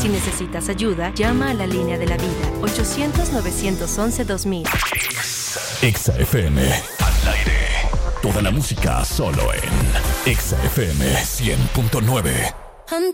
Si necesitas ayuda, llama a la línea de la vida, 800-911-2000. Exa FM, al aire. Toda la música solo en Exa FM 100.9.